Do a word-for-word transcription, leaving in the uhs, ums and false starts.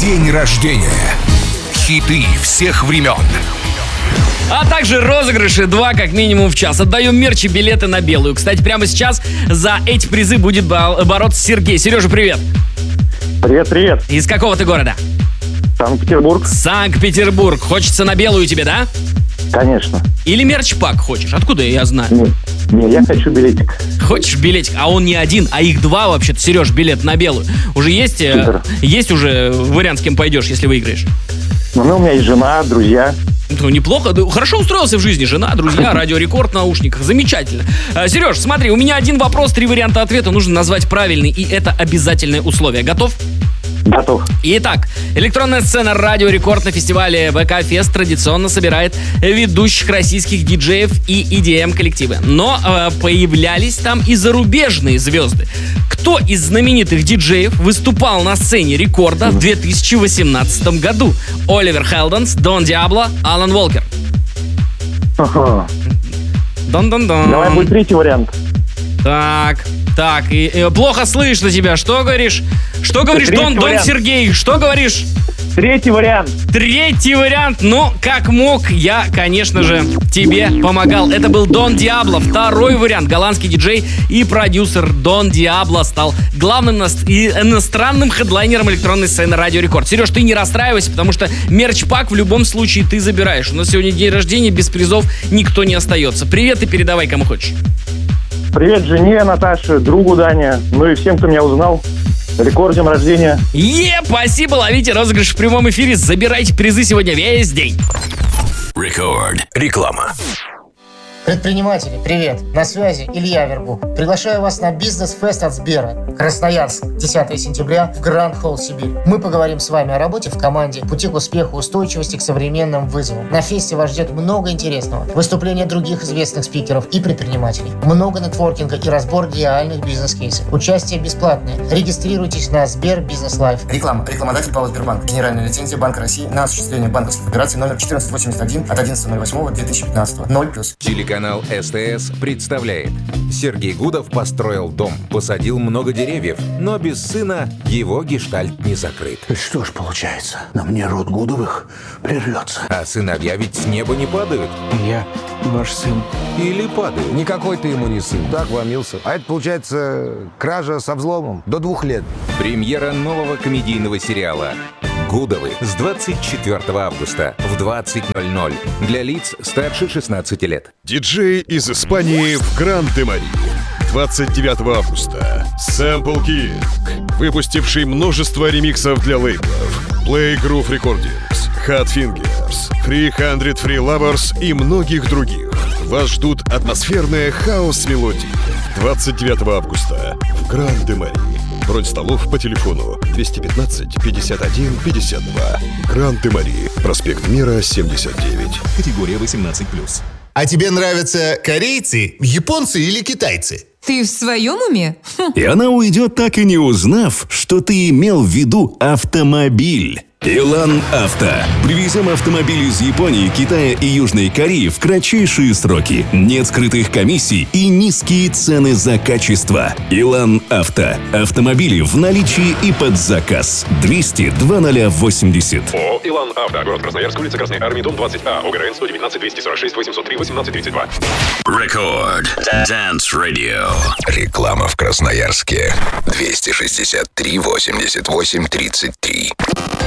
день рождения. Хиты всех времен. А также розыгрыши два как минимум в час. Отдаем мерч и билеты на белую. Кстати, прямо сейчас за эти призы будет бороться Сергей. Сережа, привет. Привет, привет. Из какого ты города? Санкт-Петербург. Санкт-Петербург. Хочется на белую тебе, да? Конечно. Или мерч-пак хочешь? Откуда я знаю? Не, не, я хочу билетик. Хочешь билетик? А он не один, а их два вообще-то, Сереж, билет на белую. Уже есть, э, есть уже вариант, с кем пойдешь, если выиграешь? Ну, у меня есть жена, друзья. Ну, неплохо. Хорошо устроился в жизни. Жена, друзья, Радио Рекорд в наушниках. Замечательно. Сереж, смотри, у меня один вопрос, три варианта ответа. Нужно назвать правильный, и это обязательное условие. Готов? Готов. Итак, электронная сцена Радио Рекорд на фестивале ВК Фест традиционно собирает ведущих российских диджеев и и ди эм-коллективы. Но э, появлялись там и зарубежные звезды. Кто из знаменитых диджеев выступал на сцене Рекорда в две тысячи восемнадцатом году? Оливер Хелденс, Дон Диабло, Алан Волкер. Ага. Дон-дон-дон. Давай будет третий вариант. Так, так, и, и, плохо слышно тебя. Что говоришь? Что говоришь, Дон, Дон Сергей? Что говоришь? Третий вариант. Третий вариант. Ну, как мог, я, конечно же, тебе помогал. Это был Дон Диабло. Второй вариант. Голландский диджей и продюсер Дон Диабло стал главным и иностранным хедлайнером электронной сцены Радио Рекорд. Сереж, ты не расстраивайся, потому что мерч-пак в любом случае ты забираешь. У нас сегодня день рождения, без призов никто не остается. Привет и передавай кому хочешь. Привет жене Наташе, другу Дане, ну и всем, кто меня узнал. Рекорд, день рождения. Е, спасибо, ловите розыгрыш в прямом эфире. Забирайте призы сегодня весь день. Рекорд. Реклама. Предприниматели, привет! На связи Илья Вербух. Приглашаю вас на бизнес-фест от Сбера. Красноярск, десятого сентября в Гранд Холл Сибирь. Мы поговорим с вами о работе в команде, пути к успеху, устойчивости к современным вызовам. На фесте вас ждет много интересного. Выступления других известных спикеров и предпринимателей. Много нетворкинга и разбор реальных бизнес-кейсов. Участие бесплатное. Регистрируйтесь на Сбер Бизнес Лайф. Реклама. Рекламодатель ПАО Сбербанк. Генеральная лицензия Банка России на осуществление банковских операций номер четырнадцать восемьдесят один от одиннадцатого ноль восьмого две тысячи пятнадцатого. ноль плюс. Телеканал СТС представляет. Сергей Гудов построил дом, посадил много деревьев, но без сына его гештальт не закрыт. Что ж получается, на мне род Гудовых прервется. А сыновья ведь с неба не падают. Я ваш сын. Или падают. Никакой ты ему не сын, так вломился. А это, получается, кража со взломом до двух лет. Премьера нового комедийного сериала «Гудовы» с двадцать четвёртого августа в двадцать ноль ноль для лиц старше шестнадцати лет. Диджей из Испании в Гран-де-Мари. двадцать девятого августа. Sample King, выпустивший множество ремиксов для лейблов Play Groove Recordings, Hot Fingers, триста Free Lovers и многих других. Вас ждут атмосферные хаос-мелодии. двадцать девятого августа в Гран-де-Мари. Бронь столов по телефону двести пятнадцать пятьдесят один пятьдесят два. Гран-де-Мари. Проспект Мира, семьдесят девять. Категория восемнадцать плюс. А тебе нравятся корейцы, японцы или китайцы? Ты в своем уме? И она уйдет, так и не узнав, что ты имел в виду автомобиль. Илан Авто. Привезем автомобили из Японии, Китая и Южной Кореи в кратчайшие сроки. Нет скрытых комиссий и низкие цены за качество. Илан Авто. Автомобили в наличии и под заказ. двести два ноль восемьдесят. ООО «Илан Авто». Город Красноярск, улица Красной Армии, дом двадцать А. ОГРН сто девятнадцать двести сорок шесть восемьсот три восемнадцать тридцать два. Рекорд. Dance Radio. Реклама в Красноярске. двести шестьдесят три восемьдесят восемь тридцать три.